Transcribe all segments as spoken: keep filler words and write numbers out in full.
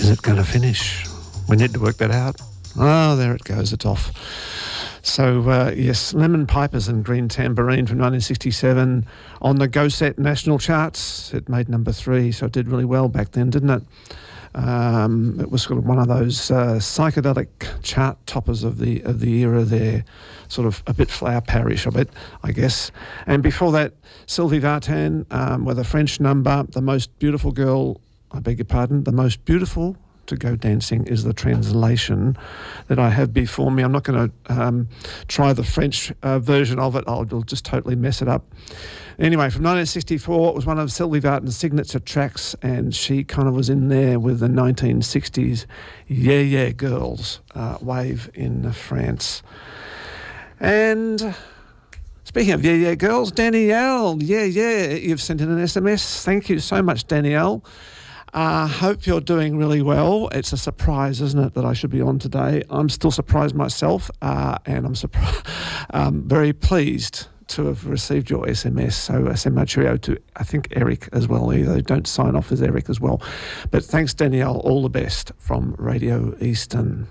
is it going to finish? We need to work that out. Oh, there it goes. It's off. So, uh, yes, Lemon Pipers and Green Tambourine from nineteen sixty-seven on the Go Set national charts. It made number three, so it did really well back then, didn't it? Um, it was sort of one of those uh, psychedelic chart toppers of the of the era there, sort of a bit Flower Parish, a bit, I guess. And before that, Sylvie Vartan um, with a French number, The Most Beautiful Girl, I beg your pardon, The Most Beautiful to Go Dancing is the translation that I have before me. I'm not going to um, try the French uh, version of it. I'll, I'll just totally mess it up. Anyway, from nineteen sixty-four, it was one of Sylvie Vartan's signature tracks, and she kind of was in there with the nineteen sixties Yeah Yeah Girls uh, wave in France. And speaking of Yeah Yeah Girls, Danielle, yeah, yeah, you've sent in an S M S. Thank you so much, Danielle. I uh, hope you're doing really well. It's a surprise, isn't it, that I should be on today? I'm still surprised myself, uh, and I'm surprised, um, very pleased to have received your S M S. So uh, send my cheerio to, I think, Eric as well. Either don't sign off as Eric as well. But thanks, Danielle. All the best from Radio Eastern.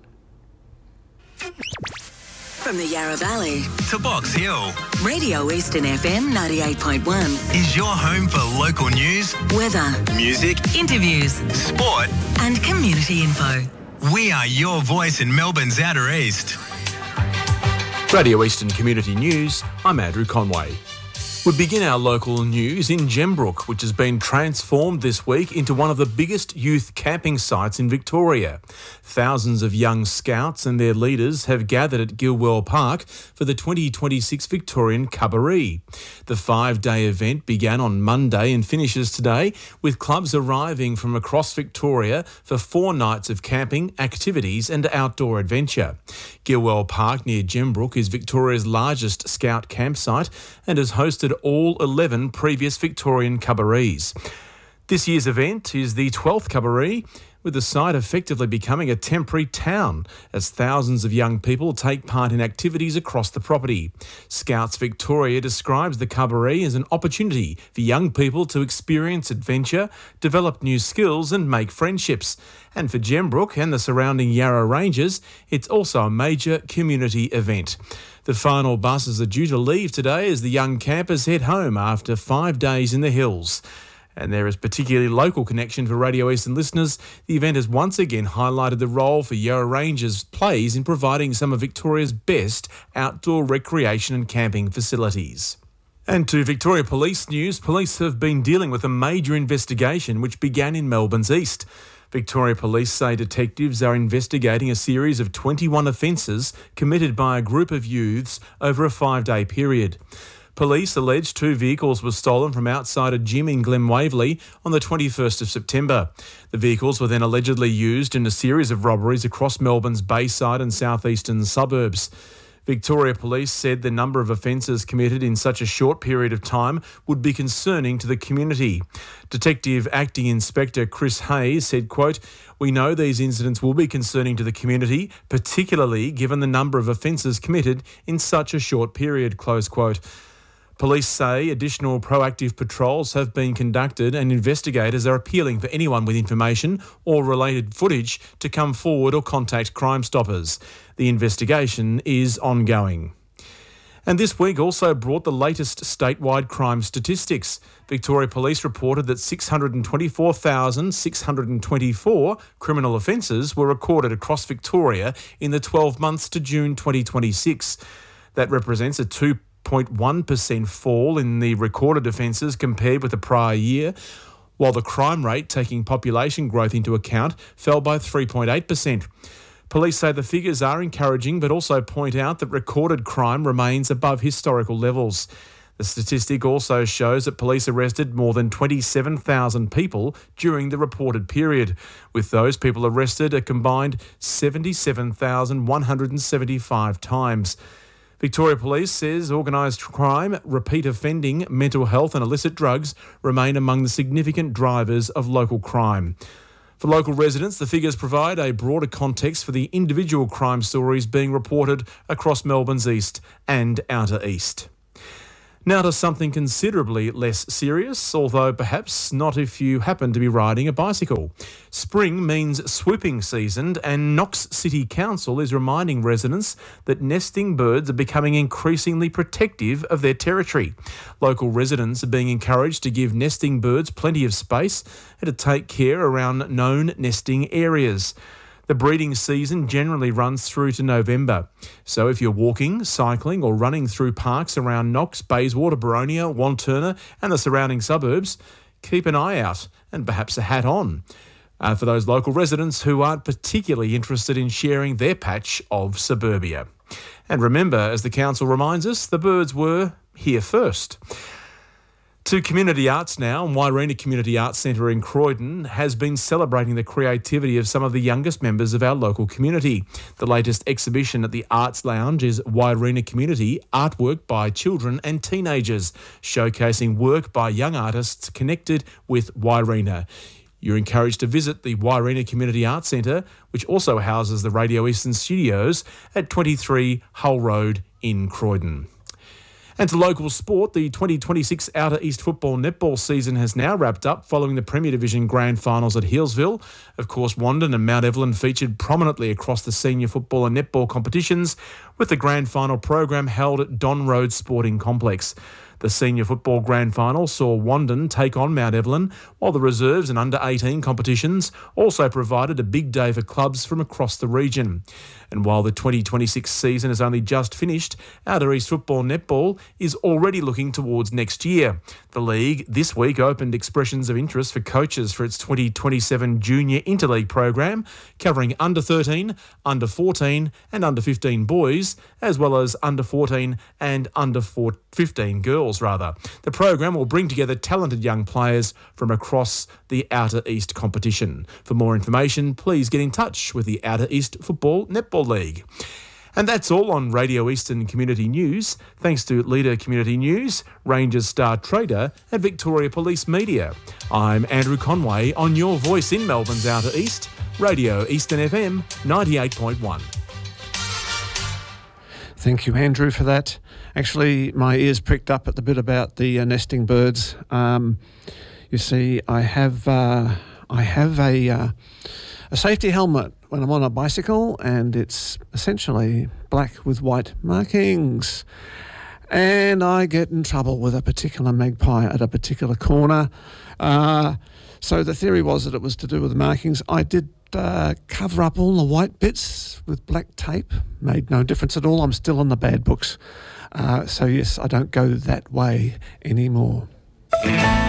From the Yarra Valley to Box Hill, Radio Eastern F M ninety-eight point one is your home for local news, weather, music, interviews, sport, and community info. We are your voice in Melbourne's Outer East. Radio Eastern Community News, I'm Andrew Conway. We begin our local news in Gembrook, which has been transformed this week into one of the biggest youth camping sites in Victoria. Thousands of young scouts and their leaders have gathered at Gilwell Park for the twenty twenty-six Victorian Cabaret. The five-day event began on Monday and finishes today, with clubs arriving from across Victoria for four nights of camping, activities and outdoor adventure. Gilwell Park near Gembrook is Victoria's largest scout campsite and has hosted all eleven previous Victorian cabarets. This year's event is the twelfth cabaret, with the site effectively becoming a temporary town as thousands of young people take part in activities across the property. Scouts Victoria describes the cabaret as an opportunity for young people to experience adventure, develop new skills and make friendships. And for Gembrook and the surrounding Yarra Ranges, it's also a major community event. The final buses are due to leave today as the young campers head home after five days in the hills. And there is particularly local connection for Radio Eastern listeners. The event has once again highlighted the role for Yarra Ranges plays in providing some of Victoria's best outdoor recreation and camping facilities. And to Victoria Police news, police have been dealing with a major investigation which began in Melbourne's East. Victoria Police say detectives are investigating a series of twenty-one offences committed by a group of youths over a five-day period. Police allege two vehicles were stolen from outside a gym in Glen Waverley on the twenty-first of September. The vehicles were then allegedly used in a series of robberies across Melbourne's Bayside and southeastern suburbs. Victoria Police said the number of offences committed in such a short period of time would be concerning to the community. Detective Acting Inspector Chris Hayes said, quote, "We know these incidents will be concerning to the community, particularly given the number of offences committed in such a short period," close quote. Police say additional proactive patrols have been conducted and investigators are appealing for anyone with information or related footage to come forward or contact Crime Stoppers. The investigation is ongoing. And this week also brought the latest statewide crime statistics. Victoria Police reported that six hundred twenty-four thousand six hundred twenty-four criminal offences were recorded across Victoria in the twelve months to June twenty twenty-six. That represents a two zero point one percent fall in the recorded offences compared with the prior year, while the crime rate, taking population growth into account, fell by three point eight percent. Police say the figures are encouraging but also point out that recorded crime remains above historical levels. The statistic also shows that police arrested more than twenty-seven thousand people during the reported period, with those people arrested a combined seventy-seven thousand one hundred seventy-five times. Victoria Police says organised crime, repeat offending, mental health and illicit drugs remain among the significant drivers of local crime. For local residents, the figures provide a broader context for the individual crime stories being reported across Melbourne's East and Outer East. Now to something considerably less serious, although perhaps not if you happen to be riding a bicycle. Spring means swooping season, and Knox City Council is reminding residents that nesting birds are becoming increasingly protective of their territory. Local residents are being encouraged to give nesting birds plenty of space and to take care around known nesting areas. The breeding season generally runs through to November. So if you're walking, cycling or running through parks around Knox, Bayswater, Boronia, Wantirna and the surrounding suburbs, keep an eye out and perhaps a hat on uh, for those local residents who aren't particularly interested in sharing their patch of suburbia. And remember, as the council reminds us, the birds were here first. To community arts now, and Wairina Community Arts Centre in Croydon has been celebrating the creativity of some of the youngest members of our local community. The latest exhibition at the Arts Lounge is Wairina Community, artwork by children and teenagers, showcasing work by young artists connected with Wairina. You're encouraged to visit the Wairina Community Arts Centre, which also houses the Radio Eastern Studios at twenty-three Hull Road in Croydon. And to local sport, the twenty twenty-six Outer East football netball season has now wrapped up following the Premier Division Grand Finals at Healesville. Of course, Wandon and Mount Evelyn featured prominently across the senior football and netball competitions, with the Grand Final program held at Don Road Sporting Complex. The senior football grand final saw Wandon take on Mount Evelyn, while the reserves and under eighteen competitions also provided a big day for clubs from across the region. And while the twenty twenty-six season has only just finished, Outer East Football Netball is already looking towards next year. The league this week opened expressions of interest for coaches for its twenty twenty-seven Junior Interleague program, covering under thirteen, under fourteen and under fifteen boys, as well as under fourteen and under fifteen girls. Rather. The program will bring together talented young players from across the Outer East competition. For more information, please get in touch with the Outer East Football Netball League. And that's all on Radio Eastern Community News, thanks to Leader Community News, Rangers Star Trader and Victoria Police Media. I'm Andrew Conway on your voice in Melbourne's Outer East, Radio Eastern F M ninety-eight point one. Thank you, Andrew, for that. Actually, my ears pricked up at the bit about the uh, nesting birds. Um, you see, I have uh, I have a uh, a safety helmet when I'm on a bicycle, and it's essentially black with white markings. And I get in trouble with a particular magpie at a particular corner. Uh, so the theory was that it was to do with the markings. I did Uh, cover up all the white bits with black tape. Made no difference at all. I'm still on the bad books. Uh, so yes, I don't go that way anymore.